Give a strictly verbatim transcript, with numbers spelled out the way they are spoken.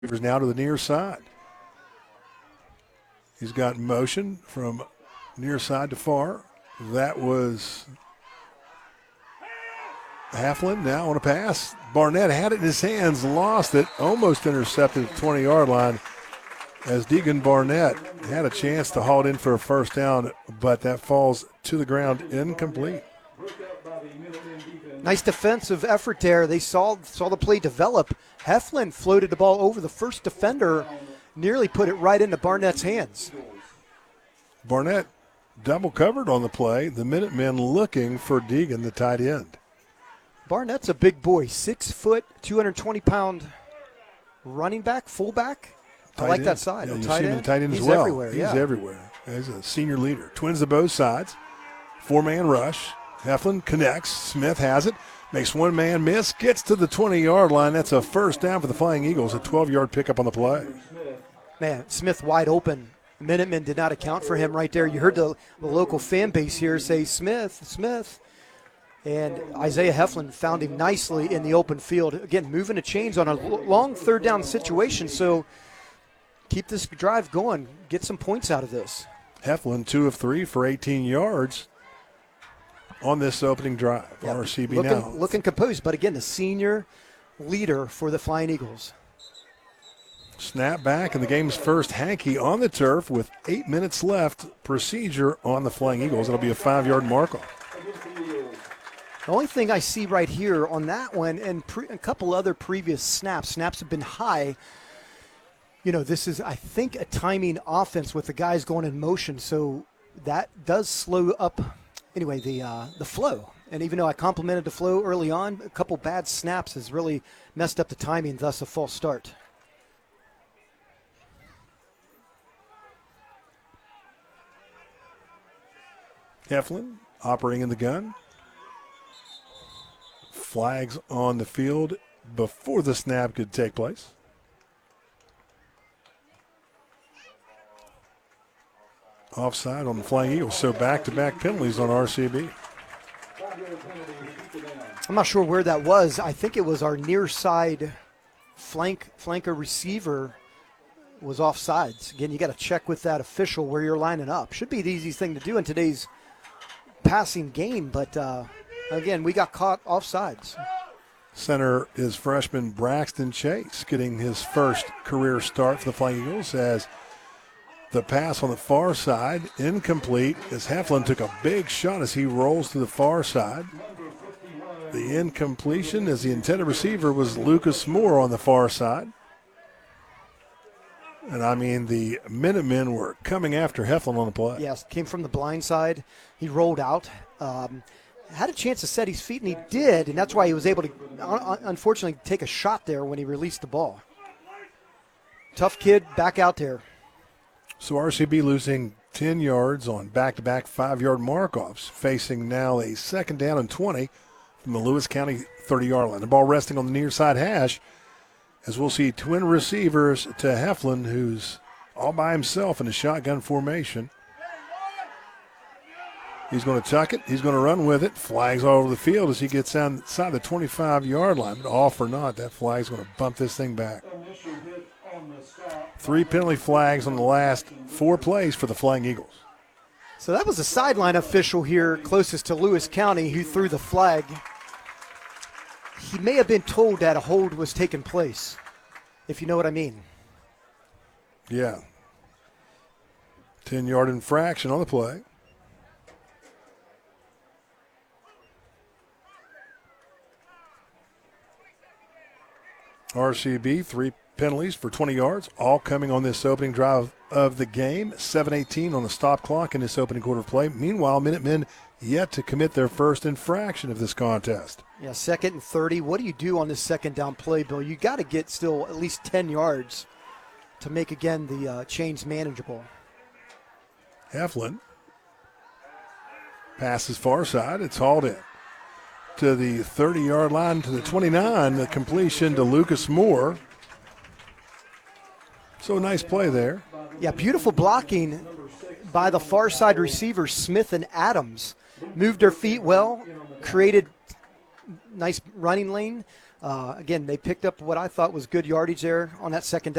receivers now to the near side. He's got motion from near side to far. That was Heflin now on a pass. Barnett had it in his hands, lost it, almost intercepted at the twenty-yard line as Deegan Barnett had a chance to haul it in for a first down, but that falls to the ground incomplete. Nice defensive effort there. They saw saw the play develop. Heflin floated the ball over the first defender, nearly put it right into Barnett's hands. Barnett double covered on the play. The Minutemen looking for Deegan, the tight end. Barnett's a big boy, six foot, two hundred twenty pound running back, fullback. Tight I like end. that side. Yeah, you tight see him end. in tight end He's as well. everywhere. He's yeah. everywhere. He's a senior leader. Twins to both sides. Four-man rush. Heflin connects. Smith has it. Makes one man miss. Gets to the twenty-yard line. That's a first down for the Flying Eagles. A twelve-yard pickup on the play. Man, Smith wide open. Minutemen did not account for him right there. You heard the, the local fan base here say, Smith, Smith. And Isaiah Heflin found him nicely in the open field. Again, moving the chains on a long third down situation. So keep this drive going. Get some points out of this. Heflin, two of three for eighteen yards on this opening drive. Yep. R C B looking, now. Looking composed, but again, the senior leader for the Flying Eagles. Snap back, and the game's first Hankey on the turf with eight minutes left. Procedure on the Flying Eagles. It'll be a five-yard mark-off. The only thing I see right here on that one and pre- a couple other previous snaps, snaps have been high. You know, this is, I think, a timing offense with the guys going in motion, so that does slow up, anyway, the uh, the flow. And even though I complimented the flow early on, a couple bad snaps has really messed up the timing, thus a false start. Heflin operating in the gun. Flags on the field before the snap could take place. Offside on the Flying Eagles, so back-to-back penalties on R C B. I'm not sure where that was. I think it was our near side flank flanker receiver was offsides. Again, you got to check with that official where you're lining up. Should be the easiest thing to do in today's passing game, but uh, again, we got caught offsides. Center is freshman Braxton Chase getting his first career start for the Flying Eagles as the pass on the far side, incomplete, as Heflin took a big shot as he rolls to the far side. The incompletion as the intended receiver was Lucas Moore on the far side. And I mean, the Minutemen were coming after Heflin on the play. Yes, came from the blind side. He rolled out. Um, had a chance to set his feet, and he did, and that's why he was able to, un- unfortunately, take a shot there when he released the ball. Tough kid, back out there. So R C B losing ten yards on back-to-back five-yard mark-offs, facing now a second down and twenty from the Lewis County thirty-yard line. The ball resting on the near side hash as we'll see twin receivers to Heflin, who's all by himself in a shotgun formation. He's going to tuck it. He's going to run with it. Flags all over the field as he gets outside the twenty-five-yard line. But off or not, that flag's going to bump this thing back. Three penalty flags on the last four plays for the Flying Eagles. So that was a sideline official here closest to Lewis County who threw the flag. He may have been told that a hold was taking place, if you know what I mean. Yeah. ten-yard infraction on the play. R C B, three penalties for twenty yards, all coming on this opening drive of the game. seven eighteen on the stop clock in this opening quarter of play. Meanwhile, Minutemen yet to commit their first infraction of this contest. Yeah, second and thirty. What do you do on this second down play, Bill? You got to get still at least ten yards to make, again, the uh, chains manageable. Heflin passes far side. It's hauled in to the thirty-yard line to the twenty-nine. The completion to Lucas Moore. So a nice play there. Yeah, beautiful blocking by the far side receivers, Smith and Adams. Moved their feet well, created nice running lane. Uh, again, they picked up what I thought was good yardage there on that second down.